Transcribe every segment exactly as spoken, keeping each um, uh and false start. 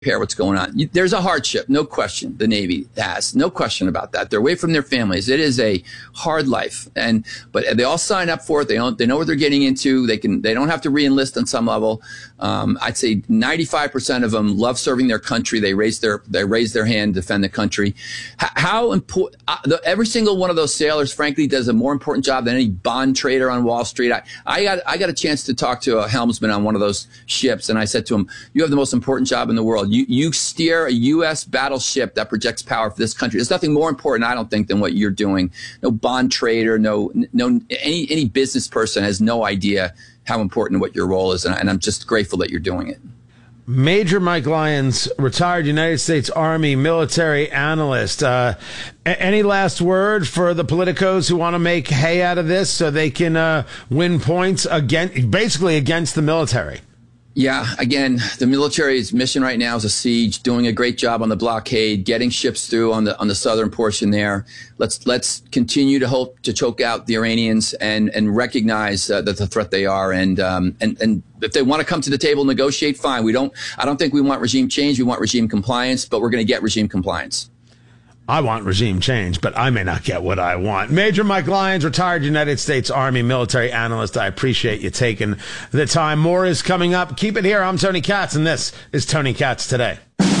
Compare what's going on. There's a hardship, no question. The Navy has no question about that. They're away from their families. It is a hard life, and but they all sign up for it. They don't. They know what they're getting into. They can. They don't have to re-enlist on some level. Um, I'd say ninety-five percent of them love serving their country. They raise their they raise their hand to defend the country. How, how important? Uh, every single one of those sailors, frankly, does a more important job than any bond trader on Wall Street. I, I got I got a chance to talk to a helmsman on one of those ships, and I said to him, "You have the most important job in the world. You, you steer a U S battleship that projects power for this country. There's nothing more important, I don't think, than what you're doing. No bond trader, no, no, any, any business person has no idea how important what your role is. And, and I'm just grateful that you're doing it." Major Mike Lyons, retired United States Army military analyst. Uh, a- any last word for the politicos who want to make hay out of this so they can uh, win points against, basically against the military? Yeah, again, the military's mission right now is a siege, doing a great job on the blockade, getting ships through on the on the southern portion there. Let's let's continue to hope to choke out the Iranians and and recognize uh, that the threat they are. And um, and and if they want to come to the table, negotiate, fine. We don't. I don't think we want regime change. We want regime compliance, but we're going to get regime compliance. I want regime change, but I may not get what I want. Major Mike Lyons, retired United States Army military analyst. I appreciate you taking the time. More is coming up. Keep it here. I'm Tony Katz, and this is Tony Katz Today.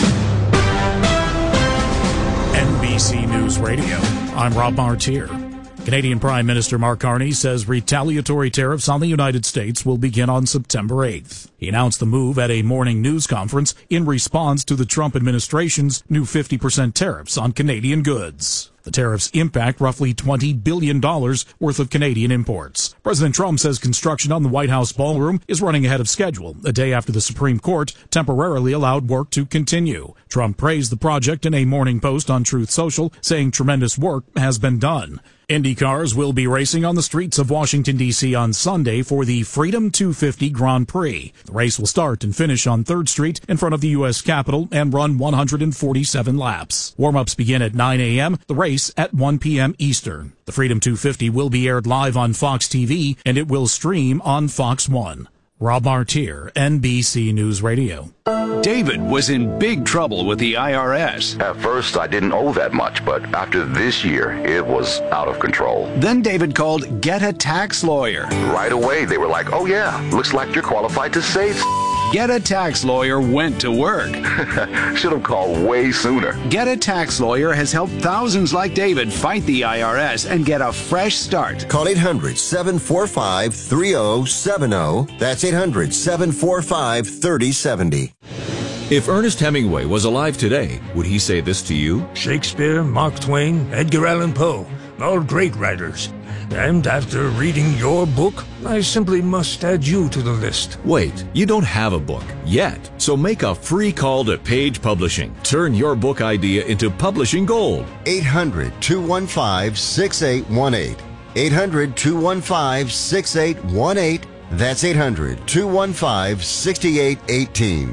N B C News Radio. I'm Rob Martier. Canadian Prime Minister Mark Carney says retaliatory tariffs on the United States will begin on September eighth. He announced the move at a morning news conference in response to the Trump administration's new fifty percent tariffs on Canadian goods. The tariffs impact roughly twenty billion dollars worth of Canadian imports. President Trump says construction on the White House ballroom is running ahead of schedule, a day after the Supreme Court temporarily allowed work to continue. Trump praised the project in a morning post on Truth Social, saying tremendous work has been done. Indy cars will be racing on the streets of Washington, D C on Sunday for the Freedom two fifty Grand Prix. The race will start and finish on third Street in front of the U S Capitol and run one hundred forty-seven laps. Warm-ups begin at nine a.m., the race at one p.m. Eastern. The Freedom two fifty will be aired live on Fox T V, and it will stream on Fox one. Rob Martier, N B C News Radio. David was in big trouble with the I R S. At first, I didn't owe that much, but after this year, it was out of control. Then David called Get a Tax Lawyer. Right away, they were like, "Oh yeah, looks like you're qualified to save." Get a Tax Lawyer went to work. Should have called way sooner. Get a Tax Lawyer has helped thousands like David fight the I R S and get a fresh start. Call eight hundred, seven four five, three oh seven oh. That's eight hundred, seven four five, three oh seven oh. If Ernest Hemingway was alive today, would he say this to you? Shakespeare, Mark Twain, Edgar Allan Poe, all great writers. And after reading your book, I simply must add you to the list. Wait, you don't have a book yet. So make a free call to Page Publishing. Turn your book idea into publishing gold. eight hundred, two one five, six eight one eight. eight hundred, two one five, six eight one eight. That's eight hundred, two one five, six eight one eight.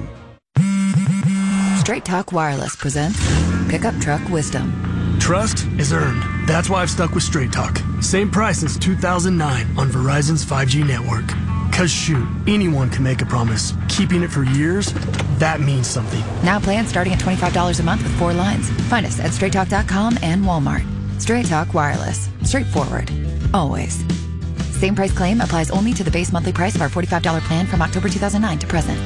Straight Talk Wireless presents Pickup Truck Wisdom. Trust is earned. That's why I've stuck with Straight Talk. Same price since two thousand nine on Verizon's five G network. Cause shoot, anyone can make a promise. Keeping it for years, that means something. Now plans starting at twenty-five dollars a month with four lines. Find us at straight talk dot com and Walmart. Straight Talk Wireless. Straightforward. Always. Same price claim applies only to the base monthly price of our forty-five dollars plan from October two thousand nine to present.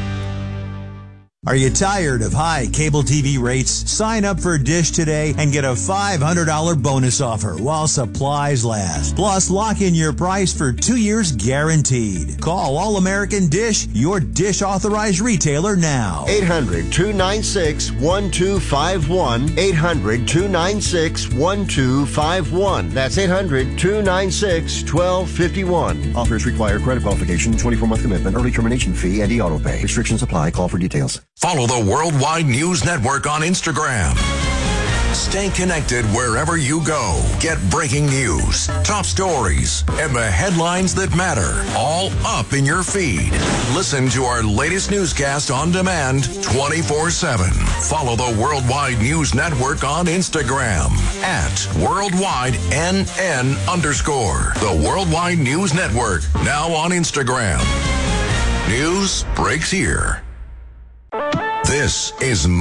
Are you tired of high cable T V rates? Sign up for Dish today and get a five hundred dollars bonus offer while supplies last. Plus, lock in your price for two years guaranteed. Call All American Dish, your Dish authorized retailer now. eight hundred, two nine six, one two five one. eight hundred, two nine six, one two five one. That's eight hundred, two nine six, one two five one. Offers require credit qualification, twenty-four month commitment, early termination fee, and e-auto pay. Restrictions apply. Call for details. Follow the Worldwide News Network on Instagram. Stay connected wherever you go. Get breaking news, top stories, and the headlines that matter all up in your feed. Listen to our latest newscast on demand twenty-four seven. Follow the Worldwide News Network on Instagram at Worldwide N N underscore. The Worldwide News Network, now on Instagram. News breaks here. This is